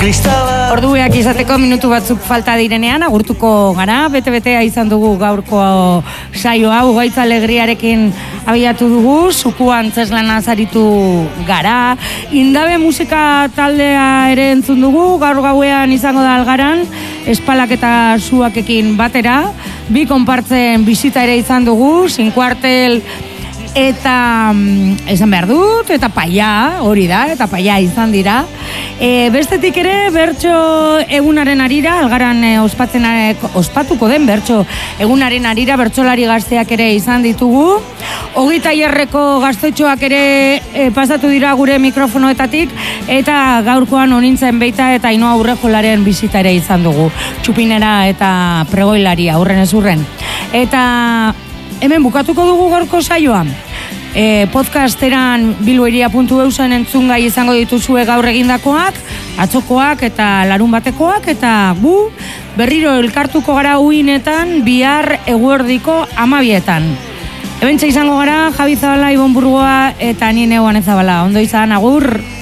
Orduak izateko minutu batzuk falta direnean agurtuko gara, bete-betea izan dugu gaurko saio hau, gaitz alegriarekin abiatu dugu, zuku antzeslanaz aritu gara, Indabe musika taldea ere entzun dugu, gaur gauean izango da Algaran, Espalak eta Suakekin batera, bi konpartzen bisita ere izan dugu, Sin Kuartel eta esan behar dut, eta Paia, hori da, eta Paia izan dira. Bestetik ere, bertso egunaren arira, Algaran ospatuko den bertso egunaren arira, bertsolari gazteak ere izan ditugu. 20 gaztetxoak ere pasatu dira gure mikrofonoetatik, eta gaurkoan onintzen beita eta Ainhoa Urrejolaren bisita ere izan dugu. Txupinera eta pregoilari aurren ez urren. Eta hemen bukatuko dugu gaurko saioan. Podcasteran bilboiria.eusen entzungai izango dituzue gaur egindakoak, atzokoak eta larun batekoak, eta gu berriro elkartuko gara uinetan bihar eguerdiko 12etan. Ebentxe izango gara, Javi Zabala, Ibon Burgoa eta nien Egoan Ezabala. Ondo izan, agur!